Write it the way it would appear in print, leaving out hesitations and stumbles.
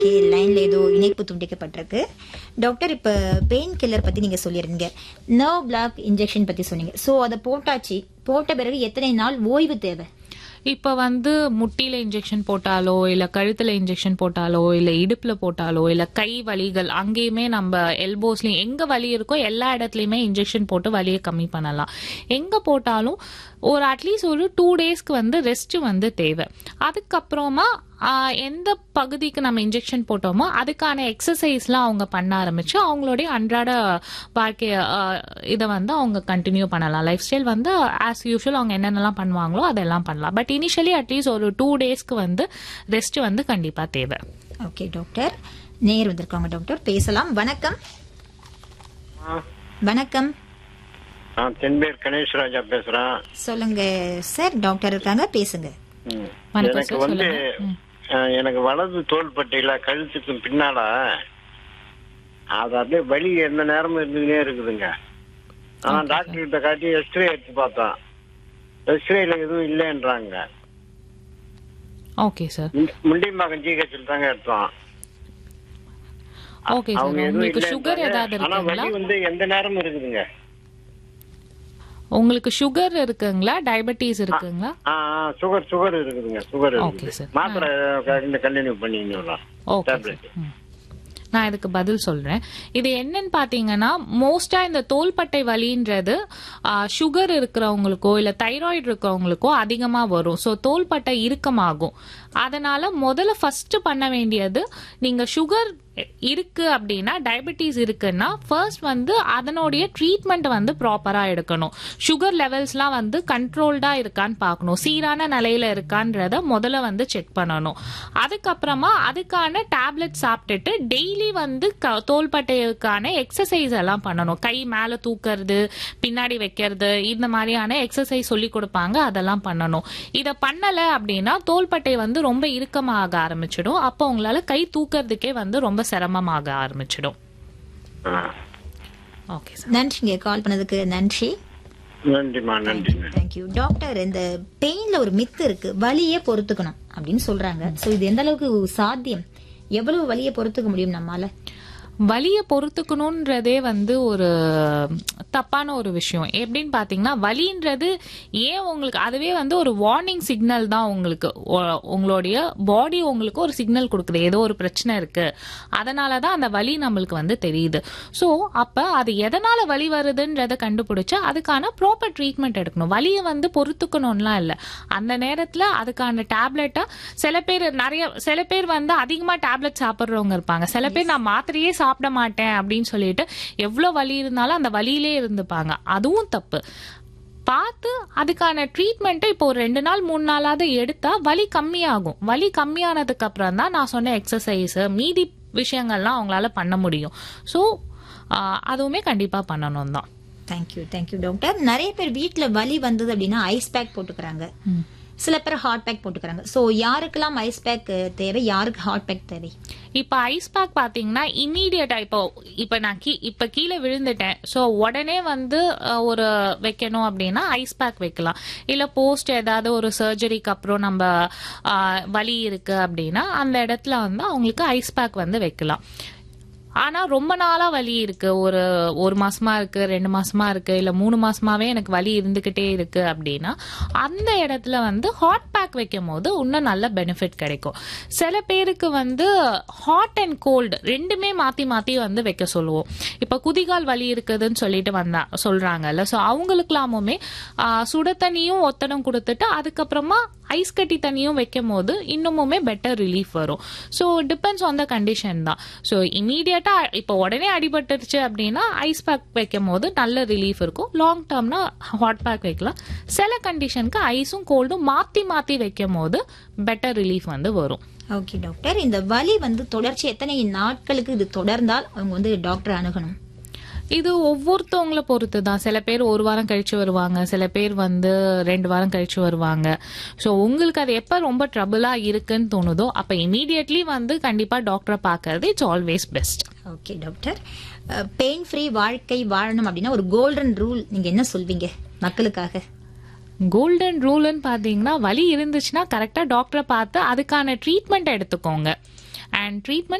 லைன்ல ஏதோ இணைப்பு துண்டிக்கப்பட்டிருக்கு. டாக்டர், இப்ப பெயின் கில்லர் பத்தி நீங்க சொல்லிருந்தீங்க, நர்வ் பிளாக் இன்ஜெக்ஷன் பத்தி சொன்னீங்க. சோ அதை போட்டாச்சு, போட்ட பிறகு எத்தனை நாள் ஓய்வு தேவை? இப்ப முட்டியில இன்ஜெக்ஷன் போட்டாலோ இல்ல கழுத்துல இன்ஜெக்ஷன் போட்டாலோ இல்ல இடுப்புல போட்டாலோ இல்ல கை வலிகள் அங்கேயுமே நம்ம எல்போஸ்லயும் எங்க வலி இருக்கோ எல்லா இடத்துலயுமே இன்ஜெக்ஷன் போட்டு வலியை கம்மி பண்ணலாம். எங்க போட்டாலும் ஒரு அட்லீஸ்ட் ஒரு 2 டேஸ்க்கு ரெஸ்ட் தேவை. அதுக்கப்புறமா எந்த பகுதிக்கு நம்ம இன்ஜெக்ஷன் போட்டோமோ அதுக்கான எக்ஸசைஸ்லாம் அவங்க பண்ண ஆரம்பிச்சு அவங்களுடைய அன்றாட வாழ்க்கைய இதை அவங்க கண்டினியூ பண்ணலாம். லைஃப் ஸ்டைல் ஆஸ் யூஷுவல் அவங்க என்னென்னலாம் பண்ணுவாங்களோ அதெல்லாம் பண்ணலாம். பட் இனிஷியலி அட்லீஸ்ட் ஒரு 2 டேஸ்க்கு ரெஸ்ட் கண்டிப்பா தேவை. ஓகே டாக்டர், நேர் வந்திருக்காங்க டாக்டர், பேசலாம். வணக்கம். வணக்கம். தென்பேர் கணேஷ் ராஜா பேசுறேன். சொல்லுங்க சார், டாக்டர் இருக்காங்க, பேசுங்க. எனக்கு வலது தோள்பட்டையில கழுத்துக்கு பின்னால அது அப்படியே வலி எந்த நேரமும் இருந்துகிட்டே இருக்குதுங்க. ஆனா டாக்டர் கிட்ட காட்டி எக்ஸ்ரே எடுத்து பார்த்தோம், எக்ஸ்ரேல எதுவும் இல்லைன்றாங்க. ஓகே சார், முண்டியம்பாக்கம் ஜிஹெச்ல தாங்க எடுத்தோம். ஓகே சார், உங்களுக்கு சுகர் ஏதாவது இருக்குங்களா? வலி எந்த நேரமும் இருக்குதுங்க. உங்களுக்கு சுகர் இருக்குங்களா, டயபெட்டிஸ் இருக்குங்களா? சுகர் இருக்குதுங்க. சுகர் இருக்குது. மாத்திரை கண்டினியூ பண்ணிங்களா? ஓகே, நான் இதுக்கு பதில் சொல்றேன். இது என்னன்னு பாத்தீங்கன்னா, மோஸ்டா இந்த தோள்பட்டை வலின்றது சுகர் இருக்கிறவங்களுக்கோ இல்ல தைராய்டு இருக்கிறவங்களுக்கோ அதிகமா வரும். ஸோ தோள்பட்டை இறுக்கமாகும். அதனால முதல்ல ஃபர்ஸ்ட் பண்ண வேண்டியது, நீங்க சுகர் இருக்கு அப்படின்னா, டயபெட்டிஸ் இருக்குன்னா ஃபர்ஸ்ட் அதனுடைய ட்ரீட்மெண்ட் ப்ராப்பரா எடுக்கணும். சுகர் லெவல்ஸ்லாம் கண்ட்ரோல்டா இருக்கான்னு பார்க்கணும், சீரான நிலையில இருக்கான்றத முதல்ல செக் பண்ணணும். அதுக்கப்புறமா அதுக்கான டேப்லெட் சாப்பிட்டுட்டு டெய்லி தோள்பட்டைக்கான எக்ஸசைஸ் எல்லாம் பண்ணணும். கை மேல தூக்குறது, பின்னாடி வைக்கிறது, இந்த மாதிரியான எக்ஸசைஸ் சொல்லி கொடுப்பாங்க, அதெல்லாம் பண்ணணும். இத பண்ணல அப்படின்னா தோள்பட்டை ரொம்ப இறுக்கமாக ஆரம்பிச்சிடும். அப்போ உங்களால கை தூக்குறதுக்கே ரொம்ப சிரமமாக ஆரம்பிச்சிடும். ஓகே சார், நன்றிங்க, கால் பண்ணதுக்கு நன்றி. நன்றிமா, நன்றி. Thank you doctor. இந்த பெயின்ல ஒரு மித்து இருக்கு, வலியே பொறுத்துக்கணும் அப்படின்னு சொல்றாங்க. சோ இது எந்த அளவுக்கு சாத்தியம்? எவ்வளவு வலியை பொறுத்துக்க முடியும் நம்மால? வலியை பொறுத்துக்கணும்ன்றதே ஒரு தப்பான ஒரு விஷயம். எப்படின்னு பாத்தீங்கன்னா, வலின்றது ஏன் உங்களுக்கு அதுவே ஒரு வார்னிங் சிக்னல் தான். உங்களுக்கு உங்களுடைய பாடி உங்களுக்கு ஒரு சிக்னல் கொடுக்குது, ஏதோ ஒரு பிரச்சனை இருக்கு, அதனாலதான் அந்த வலி நம்மளுக்கு தெரியுது. சோ அப்ப அது எதனால வலி வருதுன்றத கண்டுபிடிச்சு அதுக்கான ப்ராப்பர் ட்ரீட்மெண்ட் எடுக்கணும். வலியை பொறுத்துக்கணும்லாம் இல்ல, அந்த நேரத்துல அதுக்கான டேப்லெட்டா சில பேர் அதிகமா டேப்லெட் சாப்பிடுறவங்க இருப்பாங்க. சில பேர் நான் மாத்திரையே சாப்பிட மாட்டேன் அப்படின்னு சொல்லிட்டு எவ்வளவு வலி இருந்தாலும் அந்த வலியிலே இருந்துப்பாங்க. அதுவும் தப்பு. பார்த்து அதுக்கான ட்ரீட்மெண்ட் இப்போ ஒரு 2 நாள் 3 நாளாவது எடுத்தா வலி கம்மியாகும். வலி கம்மியானதுக்கு அப்புறம் தான் நான் சொன்ன எக்ஸசைஸ் மீதி விஷயங்கள்லாம் அவங்களால பண்ண முடியும். ஸோ அதுவுமே கண்டிப்பா பண்ணணும் தான். Thank you doctor. நிறைய பேர் வீட்டுல வலி வந்தது அப்படின்னா ஐஸ் பேக் போட்டுக்கிறாங்க, சில பேர் ஹாட் பேக் போட்டுக்கிறாங்க. சோ யாருக்கெல்லாம் ஐஸ் பேக் தேவை, யாருக்கு ஹாட் பேக் தேவை? இப்ப ஐஸ் பேக் பாத்தீங்கன்னா இமீடியட்டா இப்ப நான் கீழே விழுந்துட்டேன், சோ உடனே ஒரு வைக்கணும் அப்படின்னா ஐஸ் பேக் வைக்கலாம். இல்ல போஸ்ட் ஏதாவது ஒரு சர்ஜரிக்கு அப்புறம் நம்ம வலி இருக்கு அப்படின்னா அந்த இடத்துல அவங்களுக்கு ஐஸ் பேக் வைக்கலாம். ஆனா ரொம்ப நாளா வலி இருக்கு, ஒரு மாசமா இருக்கு, 2 மாசமா இருக்கு, இல்ல 3 மாசமாவே எனக்கு வலி இருந்துகிட்டே இருக்கு அப்படின்னா அந்த இடத்துல ஹாட் பேக் வைக்கும் போது இன்னும் நல்ல பெனிஃபிட் கிடைக்கும். சில பேருக்கு ஹாட் அண்ட் கோல்டு ரெண்டுமே மாத்தி மாத்தி வைக்க சொல்லுவோம். இப்ப குதிகால் வலி இருக்குதுன்னு சொல்லிட்டு சொல்றாங்கல்ல, சோ அவங்களுக்குலாமுமே சுட தண்ணியும் ஒத்தடம் கொடுத்துட்டு அதுக்கப்புறமா ஐஸ் கட்டி தண்ணியும் வைக்கும் போது இன்னுமுமே பெட்டர் ரிலீஃப் வரும். So depends on the condition தான். ஸோ இமீடியட்டா இப்போ உடனே அடிபட்டுருச்சு அப்படின்னா ஐஸ் பேக் வைக்கும் போது நல்ல ரிலீஃப் இருக்கும். லாங் டேர்ம்னா ஹாட் பேக் வைக்கலாம். சில கண்டிஷனுக்கு ஐஸும் கோல்டும் மாத்தி மாத்தி வைக்கும் போது பெட்டர் ரிலீஃப் வரும். ஓகே டாக்டர், இந்த வலி தொடர்ச்சி எத்தனை நாட்களுக்கு இது தொடர்ந்தால் அவங்க டாக்டர் அணுகணும்? இது ஒவ்வொருத்தவங்கள பொறுத்து தான். சில பேர் 1 வாரம் கழிச்சு வருவாங்க, சில பேர் 2 வாரம் கழிச்சு வருவாங்க. ஸோ உங்களுக்கு அது எப்ப ரொம்ப ட்ரபிளா இருக்குன்னு தோணுதோ அப்ப இமீடியட்லி கண்டிப்பா டாக்டரை பார்க்கறது it's always best. Okay doctor, pain free வாழ்க்கை வாழணும் அப்படின்னா ஒரு கோல்டன் ரூல் நீங்க என்ன சொல்வீங்க மக்களுக்காக? கோல்டன் ரூல்னு பாத்தீங்கன்னா, வலி இருந்துச்சுன்னா கரெக்டா டாக்டரை பார்த்து அதுக்கான ட்ரீட்மெண்ட் எடுத்துக்கோங்க. And treatment